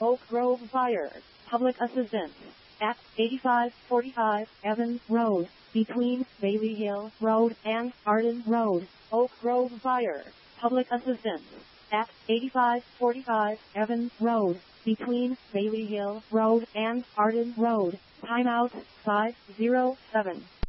Oak Grove Fire, Public Assistance, at 8545 Evans Road, between Bailey Hill Road and Arden Road. Oak Grove Fire, Public Assistance, at 8545 Evans Road, between Bailey Hill Road and Arden Road. Timeout 507.